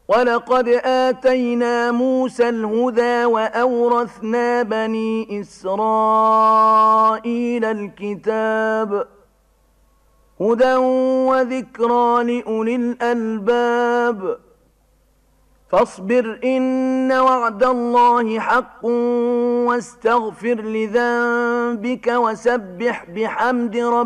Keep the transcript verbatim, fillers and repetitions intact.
ولقد آتينا موسى الهدى وأورثنا بني إسرائيل الكتاب هدى وذكرى لأولي الألباب فاصبر إن وعد الله حق واستغفر لذنبك وسبح بحمد ربك